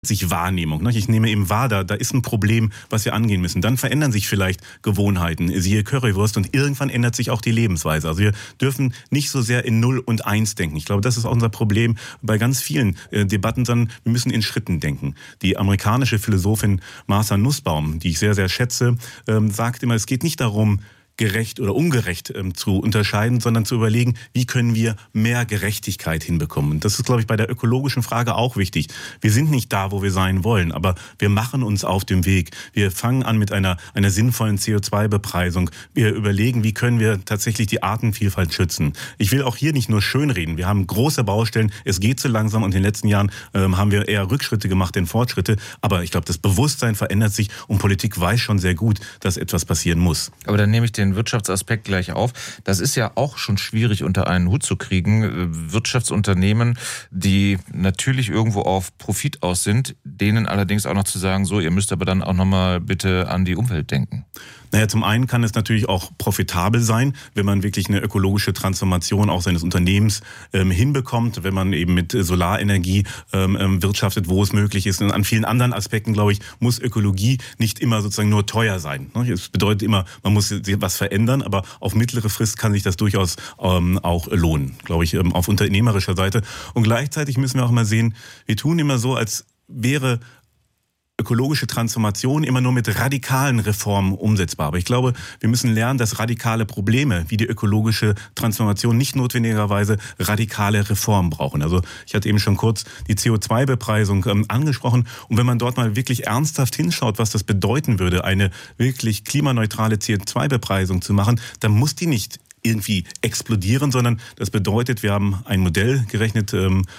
sich Wahrnehmung. Ich nehme eben wahr, da ist ein Problem, was wir angehen müssen. Dann verändern sich vielleicht Gewohnheiten, siehe Currywurst, und irgendwann ändert sich auch die Lebensweise. Also wir dürfen nicht so sehr in 0 und 1 denken. Ich glaube, das ist auch unser Problem bei ganz vielen Debatten, sondern wir müssen in Schritten denken. Die amerikanische Philosophin Martha Nussbaum, die ich sehr, sehr schätze, sagt immer, es geht nicht darum, gerecht oder ungerecht zu unterscheiden, sondern zu überlegen, wie können wir mehr Gerechtigkeit hinbekommen. Und das ist, glaube ich, bei der ökologischen Frage auch wichtig. Wir sind nicht da, wo wir sein wollen, aber wir machen uns auf dem Weg. Wir fangen an mit einer sinnvollen CO2-Bepreisung. Wir überlegen, wie können wir tatsächlich die Artenvielfalt schützen. Ich will auch hier nicht nur schönreden. Wir haben große Baustellen. Es geht zu langsam und in den letzten Jahren haben wir eher Rückschritte gemacht denn Fortschritte. Aber ich glaube, das Bewusstsein verändert sich und Politik weiß schon sehr gut, dass etwas passieren muss. Aber dann nehme ich den Wirtschaftsaspekt gleich auf. Das ist ja auch schon schwierig unter einen Hut zu kriegen. Wirtschaftsunternehmen, die natürlich irgendwo auf Profit aus sind, denen allerdings auch noch zu sagen, so, ihr müsst aber dann auch nochmal bitte an die Umwelt denken. Naja, zum einen kann es natürlich auch profitabel sein, wenn man wirklich eine ökologische Transformation auch seines Unternehmens hinbekommt, wenn man eben mit Solarenergie wirtschaftet, wo es möglich ist. Und an vielen anderen Aspekten, glaube ich, muss Ökologie nicht immer sozusagen nur teuer sein. Es bedeutet immer, man muss was verändern, aber auf mittlere Frist kann sich das durchaus auch lohnen, glaube ich, auf unternehmerischer Seite. Und gleichzeitig müssen wir auch immer sehen, wir tun immer so, als wäre ökologische Transformation immer nur mit radikalen Reformen umsetzbar. Aber ich glaube, wir müssen lernen, dass radikale Probleme wie die ökologische Transformation nicht notwendigerweise radikale Reformen brauchen. Also ich hatte eben schon kurz die CO2-Bepreisung angesprochen. Und wenn man dort mal wirklich ernsthaft hinschaut, was das bedeuten würde, eine wirklich klimaneutrale CO2-Bepreisung zu machen, dann muss die nicht irgendwie explodieren, sondern das bedeutet, wir haben ein Modell gerechnet,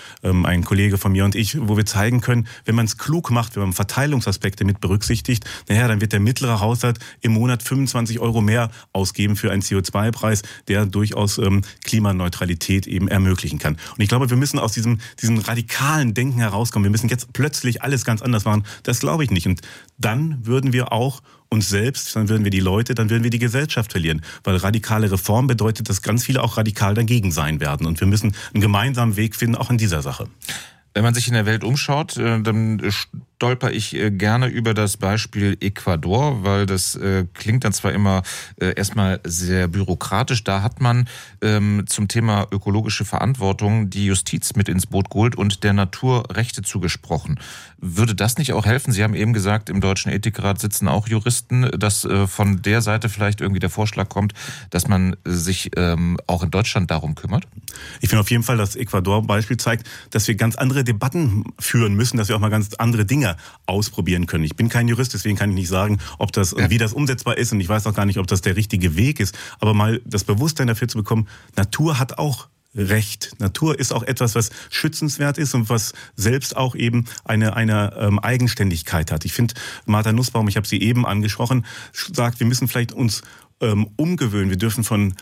ein Kollege von mir und ich, wo wir zeigen können, wenn man es klug macht, wenn man Verteilungsaspekte mit berücksichtigt, dann wird der mittlere Haushalt im Monat 25 € mehr ausgeben für einen CO2-Preis, der durchaus Klimaneutralität eben ermöglichen kann. Und ich glaube, wir müssen aus diesem radikalen Denken herauskommen. Wir müssen jetzt plötzlich alles ganz anders machen. Das glaube ich nicht. Und dann würden wir auch uns selbst, dann würden wir die Leute, dann würden wir die Gesellschaft verlieren. Weil radikale Reform bedeutet, dass ganz viele auch radikal dagegen sein werden. Und wir müssen einen gemeinsamen Weg finden, auch in dieser Sache. Wenn man sich in der Welt umschaut, dann stolper ich gerne über das Beispiel Ecuador, weil das klingt dann zwar immer erstmal sehr bürokratisch. Da hat man zum Thema ökologische Verantwortung die Justiz mit ins Boot geholt und der Natur Rechte zugesprochen. Würde das nicht auch helfen? Sie haben eben gesagt, im Deutschen Ethikrat sitzen auch Juristen, dass von der Seite vielleicht irgendwie der Vorschlag kommt, dass man sich auch in Deutschland darum kümmert? Ich finde auf jeden Fall, das Ecuador-Beispiel zeigt, dass wir ganz andere Debatten führen müssen, dass wir auch mal ganz andere Dinge ausprobieren können. Ich bin kein Jurist, deswegen kann ich nicht sagen, ob das, wie das umsetzbar ist, und ich weiß auch gar nicht, ob das der richtige Weg ist. Aber mal das Bewusstsein dafür zu bekommen, Natur hat auch Recht. Natur ist auch etwas, was schützenswert ist und was selbst auch eben eine Eigenständigkeit hat. Ich finde, Martha Nussbaum, ich habe sie eben angesprochen, sagt, wir müssen vielleicht uns umgewöhnen. Wir dürfen von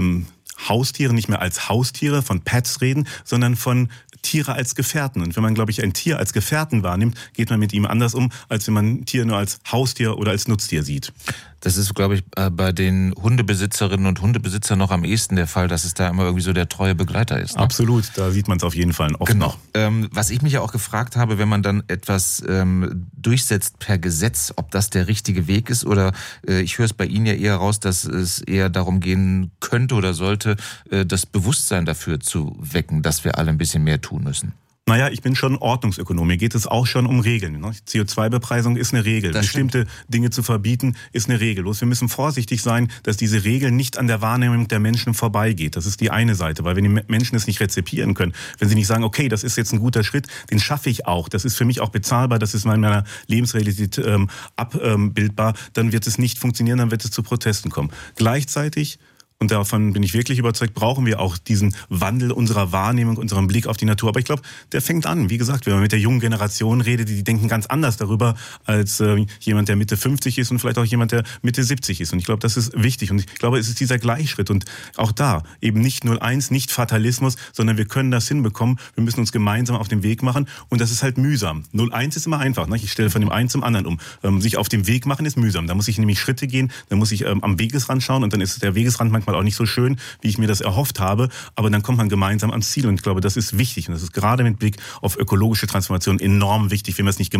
Haustiere nicht mehr als Haustiere, von Pets reden, sondern von Tiere als Gefährten. Und wenn man, glaube ich, ein Tier als Gefährten wahrnimmt, geht man mit ihm anders um, als wenn man ein Tier nur als Haustier oder als Nutztier sieht. Das ist, glaube ich, bei den Hundebesitzerinnen und Hundebesitzern noch am ehesten der Fall, dass es da immer irgendwie so der treue Begleiter ist. Ne? Absolut, da sieht man es auf jeden Fall oft noch. Was ich mich ja auch gefragt habe, wenn man dann etwas durchsetzt per Gesetz, ob das der richtige Weg ist, oder ich höre es bei Ihnen ja eher raus, dass es eher darum gehen könnte oder sollte, das Bewusstsein dafür zu wecken, dass wir alle ein bisschen mehr tun müssen. Naja, ich bin schon Ordnungsökonom. Mir geht es auch schon um Regeln. CO2-Bepreisung ist eine Regel. Bestimmte Dinge zu verbieten ist eine Regel. Bloß wir müssen vorsichtig sein, dass diese Regel nicht an der Wahrnehmung der Menschen vorbeigeht. Das ist die eine Seite. Weil wenn die Menschen es nicht rezipieren können, wenn sie nicht sagen, okay, das ist jetzt ein guter Schritt, den schaffe ich auch, das ist für mich auch bezahlbar, das ist in meiner Lebensrealität abbildbar, dann wird es nicht funktionieren, dann wird es zu Protesten kommen. Gleichzeitig, und davon bin ich wirklich überzeugt, brauchen wir auch diesen Wandel unserer Wahrnehmung, unserem Blick auf die Natur. Aber ich glaube, der fängt an. Wie gesagt, wenn man mit der jungen Generation redet, die denken ganz anders darüber als jemand, der Mitte 50 ist und vielleicht auch jemand, der Mitte 70 ist. Und ich glaube, das ist wichtig. Und ich glaube, es ist dieser Gleichschritt. Und auch da eben nicht 0-1, nicht Fatalismus, sondern wir können das hinbekommen. Wir müssen uns gemeinsam auf den Weg machen. Und das ist halt mühsam. 0-1 ist immer einfach. Ne? Ich stelle von dem einen zum anderen um. Sich auf den Weg machen ist mühsam. Da muss ich nämlich Schritte gehen. Da muss ich am Wegesrand schauen. Und dann ist der Wegesrand manchmal auch nicht so schön, wie ich mir das erhofft habe, aber dann kommt man gemeinsam ans Ziel und ich glaube, das ist wichtig und das ist gerade mit Blick auf ökologische Transformation enorm wichtig, wenn wir es nicht